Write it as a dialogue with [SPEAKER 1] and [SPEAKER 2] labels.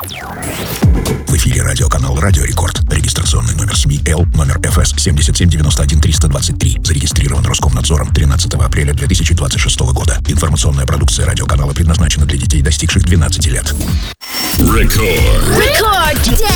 [SPEAKER 1] В эфире радиоканал «Радио Рекорд». Регистрационный номер СМИ Л, номер ФС 7791-323. Зарегистрирован Роскомнадзором 13 апреля 2026 года. Информационная продукция радиоканала предназначена для детей, достигших 12 лет.
[SPEAKER 2] Рекорд.